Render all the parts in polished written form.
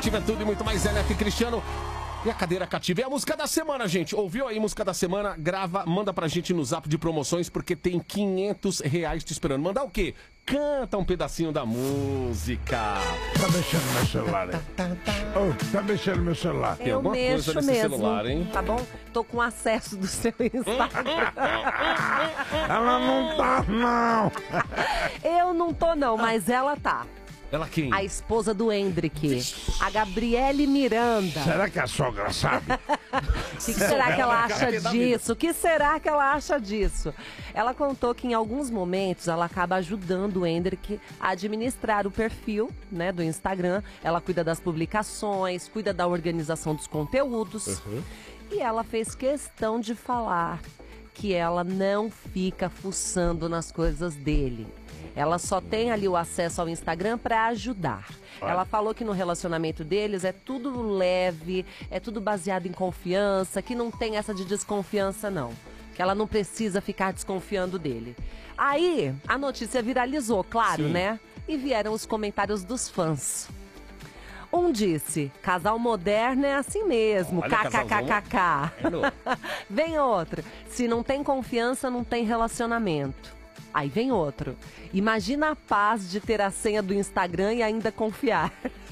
Cativa é tudo e muito mais. Neto e Cristiano. E a cadeira cativa é a música da semana, gente. Ouviu aí, música da semana? Grava, manda pra gente no zap de promoções, porque tem R$500 te esperando. Mandar o quê? Canta um pedacinho da música. Tá mexendo no meu celular, hein? Tá mexendo no meu celular. Tem alguma coisa nesse celular, hein? Tá bom? Tô com acesso do seu Instagram. Ela não tá, não. Eu não tô, não, mas ela tá. Ela quem? A esposa do Hendrick, a Gabriele Miranda. Será que a sogra sabe? O que será que ela acha disso? O que será que ela acha disso? Ela contou que em alguns momentos ela acaba ajudando o Hendrick a administrar o perfil, né, do Instagram. Ela cuida das publicações, cuida da organização dos conteúdos. Uhum. E ela fez questão de falar que ela não fica fuçando nas coisas dele. Ela só tem ali o acesso ao Instagram para ajudar. Ela falou que no relacionamento deles é tudo leve, é tudo baseado em confiança, que não tem essa de desconfiança, não. Que ela não precisa ficar desconfiando dele. Aí, a notícia viralizou, claro, né? E vieram os comentários dos fãs. Um disse, casal moderno é assim mesmo, kkkk. Vem outro, se não tem confiança, não tem relacionamento. Aí vem outro. Imagina a paz de ter a senha do Instagram e ainda confiar.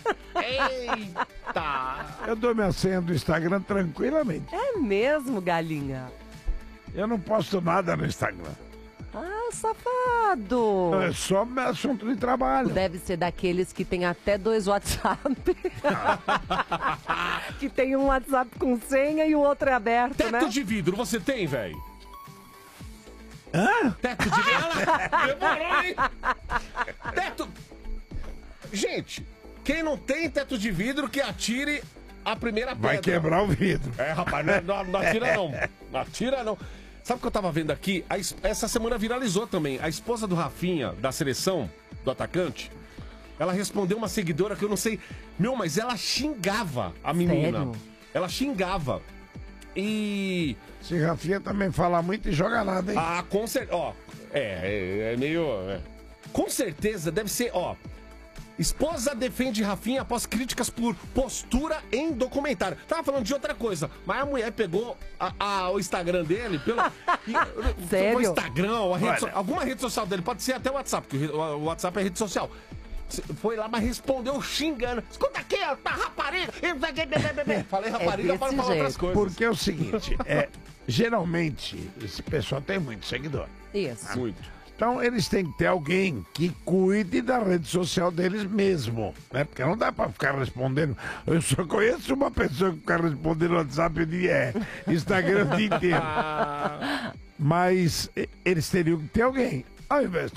Eita! Eu dou minha senha do Instagram tranquilamente. É mesmo, galinha? Eu não posto nada no Instagram. Ah, safado! É só meu assunto de trabalho. Deve ser daqueles que tem até 2 WhatsApp. Que tem um WhatsApp com senha e o outro é aberto, Teto né? de vidro, você tem, velho? Hã? Teto de vidro? Demorou, hein? Teto... Gente, quem não tem teto de vidro, que atire a primeira pedra. Vai quebrar o vidro. É, rapaz, não atira não. Não atira não. Sabe o que eu tava vendo aqui? Essa semana viralizou também. A esposa do Rafinha, da seleção, do atacante, ela respondeu uma seguidora que eu não sei... Meu, mas ela xingava a menina. Sério? Ela xingava. E... Se Rafinha também fala muito e joga nada, hein? Ah, com certeza. Ó, é meio... Com certeza deve ser, ó... Esposa defende Rafinha após críticas por postura em documentário. Tava falando de outra coisa, mas a mulher pegou o Instagram dele pelo... Sério? O Instagram, alguma rede social dele, pode ser até o WhatsApp, porque o WhatsApp é rede social. Foi lá, mas respondeu xingando. Escuta aqui, ó, tá rapariga. Falei rapariga para falar outras coisas. Porque é o seguinte, geralmente, esse pessoal tem muito seguidor. Isso. Muito. Então eles têm que ter alguém que cuide da rede social deles mesmo, né? Porque não dá pra ficar respondendo. Eu só conheço uma pessoa que fica respondendo no WhatsApp o dia Instagram o dia inteiro. Mas eles teriam que ter alguém. Ao invés